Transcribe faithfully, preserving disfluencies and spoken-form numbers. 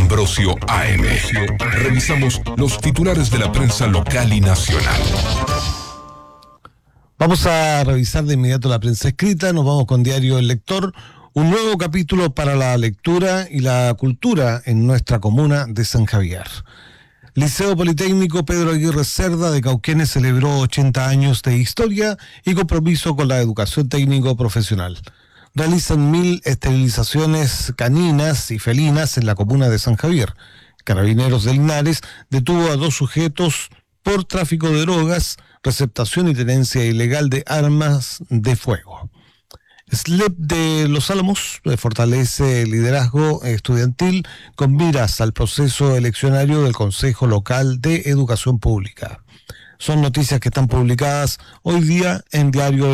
Ambrosio A M. Revisamos los titulares de la prensa local y nacional. Vamos a revisar de inmediato la prensa escrita. Nos vamos con Diario El Lector. Un nuevo capítulo para la lectura y la cultura en nuestra comuna de San Javier. Liceo Politécnico Pedro Aguirre Cerda de Cauquenes celebró ochenta años de historia y compromiso con la educación técnico profesional. Realizan mil esterilizaciones caninas y felinas en la comuna de San Javier. Carabineros de Linares detuvo a dos sujetos por tráfico de drogas, receptación y tenencia ilegal de armas de fuego. S L E P de Los Álamos fortalece el liderazgo estudiantil con miras al proceso eleccionario del Consejo Local de Educación Pública. Son noticias que están publicadas hoy día en Diario